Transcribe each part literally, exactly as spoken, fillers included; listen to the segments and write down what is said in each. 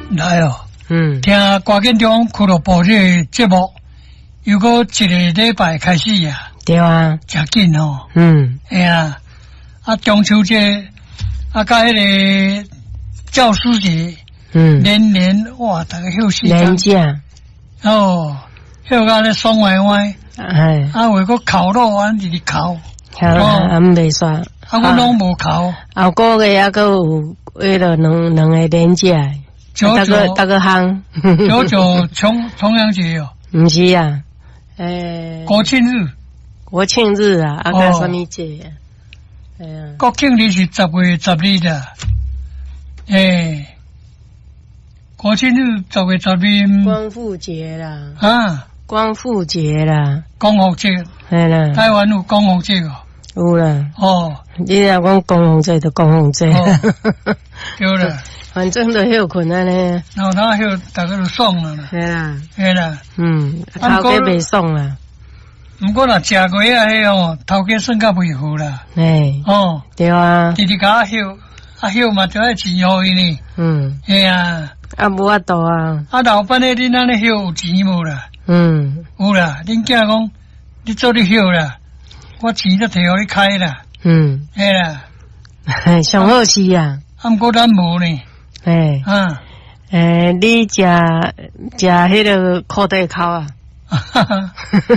来哦， 嗯， 听歌建中俱乐部这个节目，又过一个礼拜开始呀， 对啊， 真紧哦， 嗯， 哎呀，啊中秋节，啊甲迄个教师节， 嗯， 年年哇，大家休息年假， 哦，休假咧爽歪歪， 哎， 啊为个烤肉啊，直直烤， 好啦，还袂煞， 啊我拢无烤， 后个月还佫有为了两两个年假， 九九大个大个行， 九九重重阳节哦， 毋是啊，诶， 国庆日， 国庆日啊，啊甲什么节啊？哎呀， 国庆日是十月十二的，诶，国庆日十月十二， 光复节啦， 啊， 光复节啦， 光复节， 系啦， 台湾有光复节哦， 有啦， 哦， 你若讲光复节就光复节， 对了， 反正都休困安尼， 然后他休大家都爽了啦， 系啦， 系啦， 嗯，头家袂爽啦， 毋过若食过啊，迄哦，头家算较袂好啦， 诶， 哦， 对啊， 直直甲休，啊休嘛就爱钱互伊呢， 嗯， 系啊， 啊无法度啊， 啊老板诶，恁安尼休有钱无啦？ 嗯， 有啦，恁囝讲，你做你休啦，我钱都摕互你开啦， 嗯， 系啦， 上好是啊， 啊毋过咱无呢， 诶， 啊， 诶，你食食迄个裤底口啊？ 哈哈，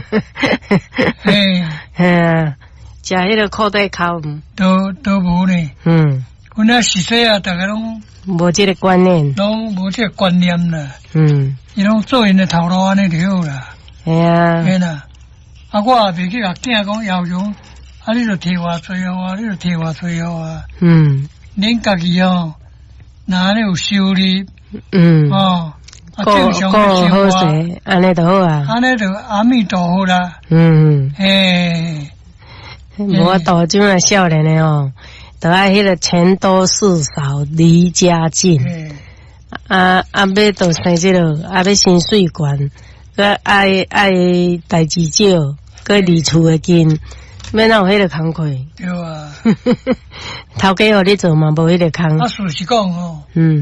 嘿， 嘿啊，食迄个裤底口， 都都无呢， 嗯， 阮那实际啊，大家拢无这个观念， 拢无这个观念啦， 嗯， 伊拢做因的头路安尼就好啦， 系啊， 嘿啦，啊我也袂去甲囝讲要求，啊你著摕偌济哦啊，你著摕偌济哦啊， 嗯恁家己哦，若安尼有收入， 嗯， 哦。啊， 过正常过的生好活， 势，安尼就好啊， 安尼就阿弥陀佛啦。 嗯， 诶， 无法度种啊少年的哦，都爱迄个钱多事少离家近， 诶， 啊啊要到生这个，啊要薪水悬，个爱爱代志少，个离厝的近，免哪有迄个工课， 对啊。 头家互你做嘛无迄个工， 啊，事实讲哦。 嗯。